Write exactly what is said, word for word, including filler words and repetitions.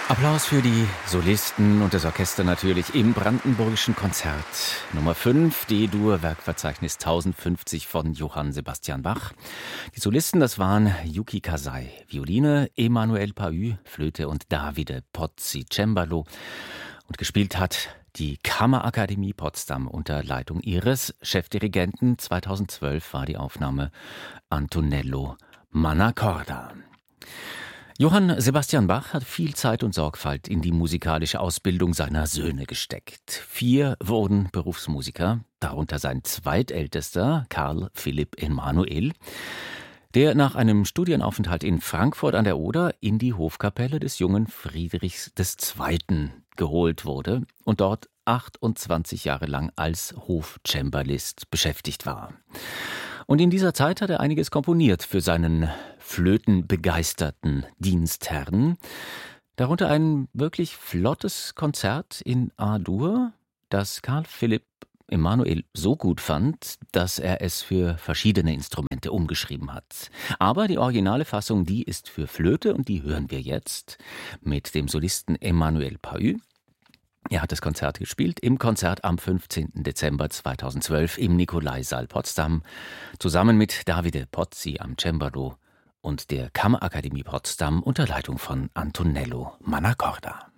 Applaus für die Solisten und das Orchester natürlich im Brandenburgischen Konzert Nummer fünf, D-Dur, Werkverzeichnis tausendfünfzig von Johann Sebastian Bach. Die Solisten, das waren Yuki Kasai, Violine, Emanuel Pahü, Flöte und Davide Pozzi, Cembalo. Und gespielt hat die Kammerakademie Potsdam unter Leitung ihres Chefdirigenten. zweitausendzwölf war die Aufnahme Antonello Mannacorda. Johann Sebastian Bach hat viel Zeit und Sorgfalt in die musikalische Ausbildung seiner Söhne gesteckt. Vier wurden Berufsmusiker, darunter sein zweitältester Karl Philipp Emanuel, der nach einem Studienaufenthalt in Frankfurt an der Oder in die Hofkapelle des jungen Friedrichs der Zweite. geholt wurde und dort achtundzwanzig Jahre lang als Hofcembalist beschäftigt war. Und in dieser Zeit hat er einiges komponiert für seinen flötenbegeisterten Dienstherrn. Darunter ein wirklich flottes Konzert in A-Dur, das Karl Philipp Emanuel so gut fand, dass er es für verschiedene Instrumente umgeschrieben hat. Aber die originale Fassung, die ist für Flöte und die hören wir jetzt mit dem Solisten Emanuel Pahü. Er hat das Konzert gespielt im Konzert am fünfzehnten Dezember zweitausendzwölf im Nikolaisaal Potsdam, zusammen mit Davide Pozzi am Cembalo und der Kammerakademie Potsdam unter Leitung von Antonello Mannacorda.